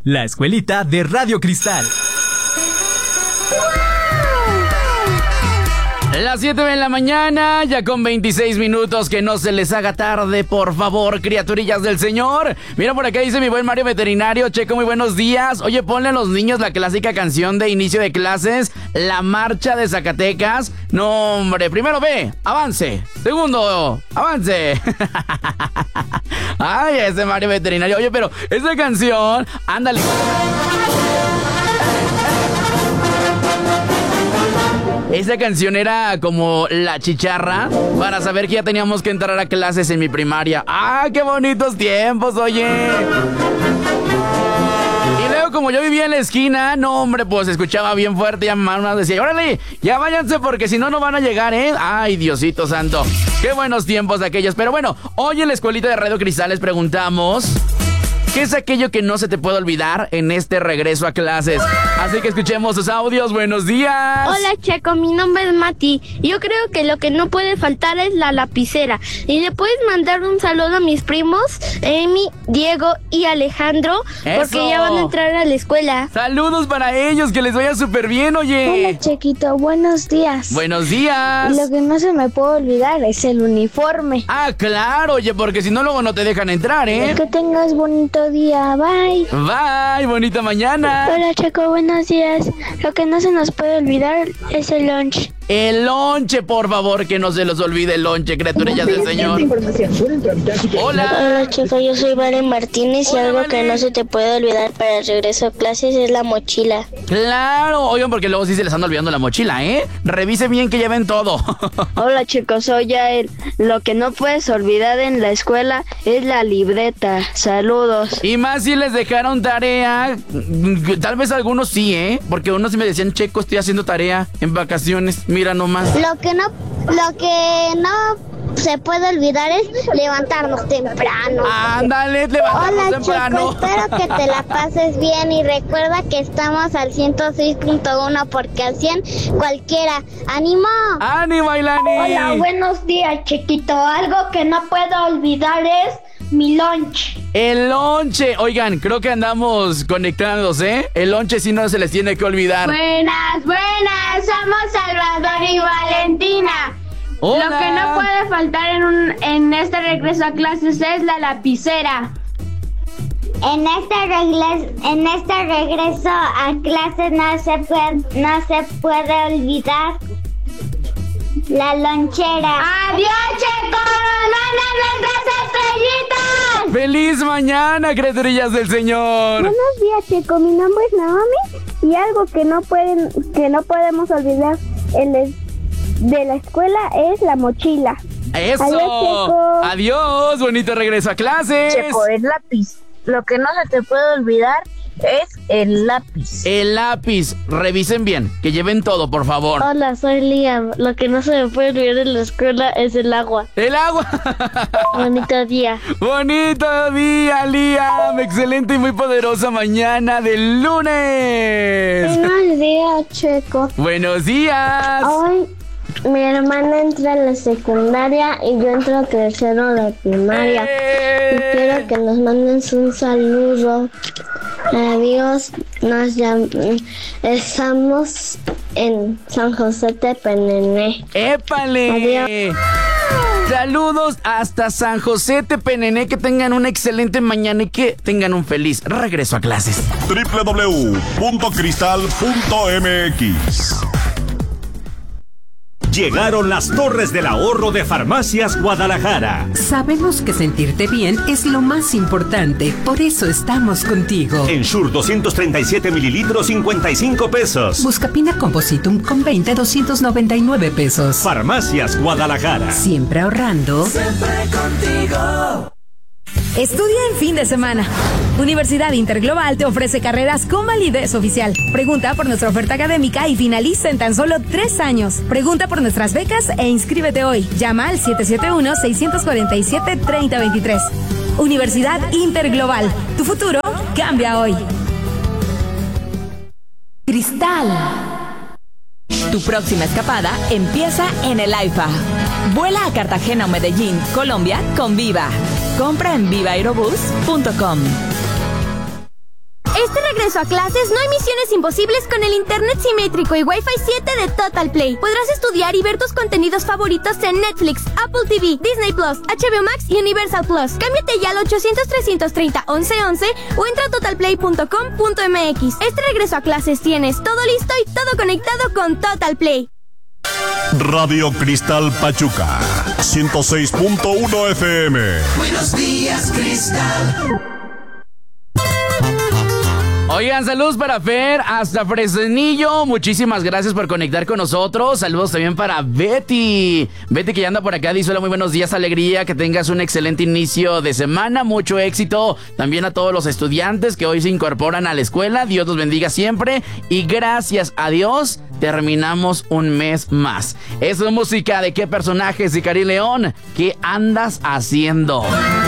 La escuelita de Radio Cristal. Las 7 de la mañana, ya con 26 minutos, que no se les haga tarde, por favor, criaturillas del Señor. Mira, por acá dice mi buen Mario Veterinario: Checo, muy buenos días. Oye, ponle a los niños la clásica canción de inicio de clases, La Marcha de Zacatecas. No, hombre, primero ve, avance. Segundo, avance. Ay, ese Mario Veterinario. Oye, pero esa canción, ándale. Esa canción era como la chicharra para saber que ya teníamos que entrar a clases en mi primaria. ¡Ah, qué bonitos tiempos, oye! Y luego, como yo vivía en la esquina, no, hombre, pues escuchaba bien fuerte. Y mamá decía: órale, ya váyanse porque si no, no van a llegar, ¿eh? ¡Ay, Diosito santo! ¡Qué buenos tiempos aquellos! Pero bueno, hoy en la escuelita de Radio Cristal les preguntamos: ¿qué es aquello que no se te puede olvidar en este regreso a clases? Así que escuchemos sus audios. ¡Buenos días! Hola, Checo, mi nombre es Mati. Yo creo que lo que no puede faltar es la lapicera. Y le puedes mandar un saludo a mis primos, Emi, Diego y Alejandro, ¡eso! Porque ya van a entrar a la escuela. ¡Saludos para ellos! ¡Que les vaya súper bien, oye! Hola, Chequito, buenos días. ¡Buenos días! Lo que no se me puede olvidar es el uniforme. ¡Ah, claro! Oye, porque si no, luego no te dejan entrar, ¿eh? Que tengas bonito día, bye. Bye, bonita mañana. Hola, Checo, buenos días. Lo que no se nos puede olvidar es el lunch. El lonche, por favor, que no se los olvide el lonche, criaturillas del Señor. Hola. Hola, Checo, yo soy Valen Martínez. Hola, y algo Vale. que no se te puede olvidar para el regreso a clases es la mochila. Claro, oigan, porque luego sí se les anda olvidando la mochila, ¿eh? Revise bien que lleven todo. Hola, chicos, soy Yael. Lo que no puedes olvidar en la escuela es la libreta. Saludos. Y más si les dejaron tarea, tal vez algunos sí, ¿eh? Porque unos sí me decían: Checo, estoy haciendo tarea en vacaciones, mira nomás. Lo que no se puede olvidar es levantarnos temprano. Ándale, levantarnos Hola, temprano. Checo, espero que te la pases bien y recuerda que estamos al 106.1 porque al 100 cualquiera. ¡Ánimo! ¡Ánimo, Ailani! Hola, buenos días, chiquito. Algo que no puedo olvidar es mi lunch. El lonche. Oigan, creo que andamos conectándose, ¿eh? El lonche sí no se les tiene que olvidar. Buenas, somos Salvador y Valentina. Hola. Lo que no puede faltar en este regreso a clases es la lapicera. En este regreso a clases no se puede olvidar la lonchera. ¡Adiós, Checo! ¡Nos nuestras estrellitas! ¡Feliz mañana, criaturillas del Señor! Buenos días, Checo. Mi nombre es Naomi y algo que no podemos olvidar de la escuela es la mochila. ¡Eso! Adiós, Checo. ¡Adiós! ¡Bonito regreso a clases! Checo, el lápiz. Lo que no se te puede olvidar es el lápiz. El lápiz. Revisen bien, que lleven todo, por favor. Hola, soy Liam. Lo que no se me puede olvidar de la escuela es el agua. ¡El agua! Bonito día. ¡Bonito día, Liam! ¡Excelente y muy poderosa mañana del lunes! Buenos días, Checo. ¡Buenos días! Hoy mi hermana entra a la secundaria y yo entro a tercero de primaria. Y quiero que nos manden un saludo. Adiós. Estamos en San José de Penené. ¡Épale! Adiós. Saludos hasta San José Tepenené. Que tengan una excelente mañana y que tengan un feliz regreso a clases. www.cristal.mx. Llegaron las Torres del Ahorro de Farmacias Guadalajara. Sabemos que sentirte bien es lo más importante, por eso estamos contigo. Ensure 237 mililitros, 55 pesos. Buscapina Compositum con 20, 299 pesos. Farmacias Guadalajara. Siempre ahorrando. Siempre contigo. Estudia en fin de semana. Universidad Interglobal te ofrece carreras con validez oficial. Pregunta por nuestra oferta académica y finaliza en tan solo 3 años. Pregunta por nuestras becas e inscríbete hoy. Llama al 771-647-3023. Universidad Interglobal. Tu futuro cambia hoy. Cristal. Tu próxima escapada empieza en el AIFA. Vuela a Cartagena o Medellín, Colombia, con Viva. Compra en vivaaerobus.com. Este regreso a clases no hay misiones imposibles con el internet simétrico y Wi-Fi 7 de Total Play. Podrás estudiar y ver tus contenidos favoritos en Netflix, Apple TV, Disney Plus, HBO Max y Universal Plus. Cámbiate ya al 800-330-1111 o entra a totalplay.com.mx. Este regreso a clases tienes todo listo y todo conectado con Total Play. Radio Cristal Pachuca, 106.1 FM. Buenos días, Cristal. Oigan, saludos para Fer, hasta Fresnillo. Muchísimas gracias por conectar con nosotros. Saludos también para Betty. Betty que ya anda por acá, dice hola, muy buenos días, alegría, que tengas un excelente inicio de semana, mucho éxito. También a todos los estudiantes que hoy se incorporan a la escuela, Dios los bendiga siempre. Y gracias a Dios, terminamos un mes más. Es música de qué personajes, Icari León, ¿qué andas haciendo?